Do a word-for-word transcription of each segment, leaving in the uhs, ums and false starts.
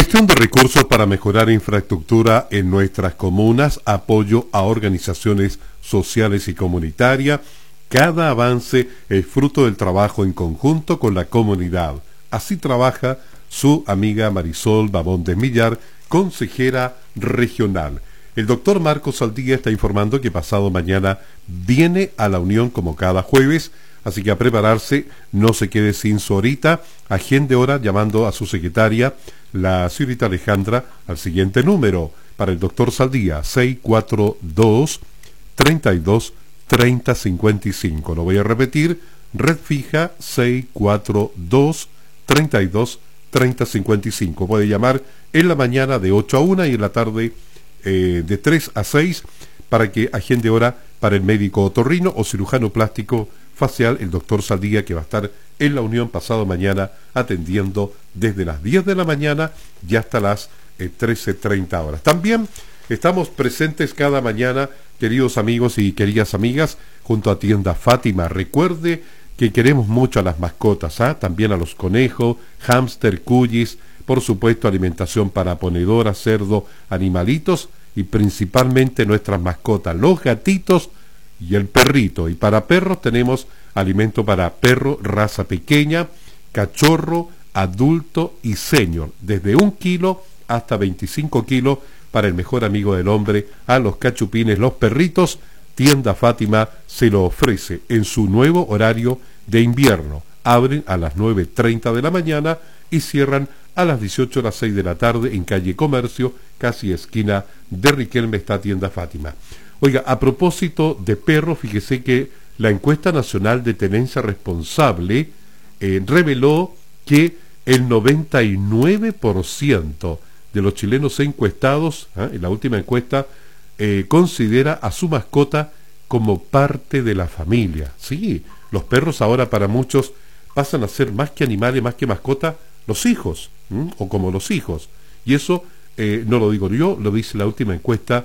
Gestión de recursos para mejorar infraestructura en nuestras comunas, apoyo a organizaciones sociales y comunitarias. Cada avance es fruto del trabajo en conjunto con la comunidad. Así trabaja su amiga Marisol Babón de Millar, consejera regional. El doctor Marcos Saldía está informando que pasado mañana viene a la Unión como cada jueves, así que a prepararse, no se quede sin su horita, agende hora llamando a su secretaria, la señorita Alejandra, al siguiente número, para el doctor Saldía, seis cuatro dos, tres dos, tres cero cinco cinco. Lo voy a repetir, red fija seis cuatro dos, tres dos, tres cero cinco cinco. Puede llamar en la mañana de ocho a una y en la tarde eh, de tres a seis para que agende hora para el médico otorrino o cirujano plástico facial, el doctor Saldía, que va a estar en la Unión pasado mañana atendiendo desde las diez de la mañana y hasta las eh, trece treinta horas. También estamos presentes cada mañana, queridos amigos y queridas amigas, junto a Tienda Fátima. Recuerde que queremos mucho a las mascotas, ¿ah? También a los conejos, hámster, cuyis, por supuesto alimentación para ponedoras, cerdo, animalitos y principalmente nuestras mascotas, los gatitos y el perrito. Y para perros tenemos alimento para perro, raza pequeña, cachorro, adulto y senior, desde un kilo hasta veinticinco kilos para el mejor amigo del hombre, a los cachupines, los perritos. Tienda Fátima se lo ofrece en su nuevo horario de invierno. Abren a las nueve treinta de la mañana y cierran a las dieciocho, a las seis de la tarde en calle Comercio, casi esquina de Riquelme, está Tienda Fátima. Oiga, a propósito de perros, fíjese que la encuesta nacional de tenencia responsable eh, reveló que el noventa y nueve por ciento de los chilenos encuestados, ¿eh? en la última encuesta, eh, considera a su mascota como parte de la familia. Sí, los perros ahora para muchos pasan a ser más que animales, más que mascota, los hijos, ¿m? o como los hijos. Y eso eh, no lo digo yo, lo dice la última encuesta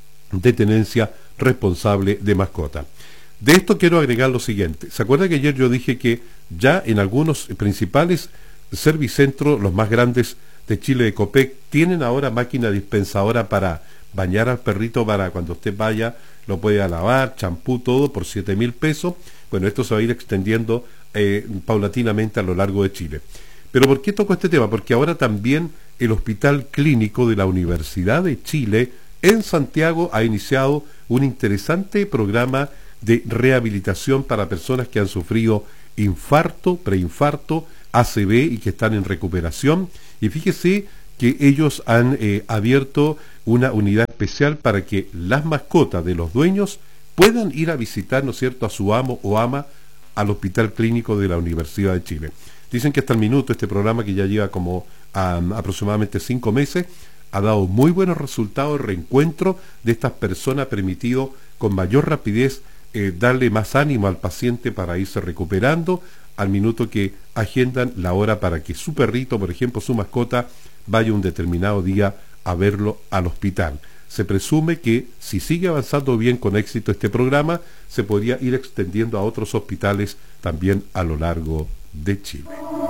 de tenencia responsable de mascota. De esto quiero agregar lo siguiente. ¿Se acuerda que ayer yo dije que ya en algunos principales servicentros, los más grandes de Chile, de Copec, tienen ahora máquina dispensadora para bañar al perrito, para cuando usted vaya lo puede lavar, champú, todo por siete mil pesos? Bueno, esto se va a ir extendiendo eh, paulatinamente a lo largo de Chile. ¿Pero por qué toco este tema? Porque ahora también el Hospital Clínico de la Universidad de Chile en Santiago ha iniciado un interesante programa de rehabilitación para personas que han sufrido infarto, preinfarto, A C V y que están en recuperación. Y fíjese que ellos han eh, abierto una unidad especial para que las mascotas de los dueños puedan ir a visitar, ¿no es cierto?, a su amo o ama al Hospital Clínico de la Universidad de Chile. Dicen que hasta el minuto este programa, que ya lleva como um, aproximadamente cinco meses, ha dado muy buenos resultados. El reencuentro de estas personas ha permitido con mayor rapidez eh, darle más ánimo al paciente para irse recuperando al minuto que agendan la hora para que su perrito, por ejemplo, su mascota, vaya un determinado día a verlo al hospital. Se presume que si sigue avanzando bien con éxito este programa, se podría ir extendiendo a otros hospitales también a lo largo de Chile.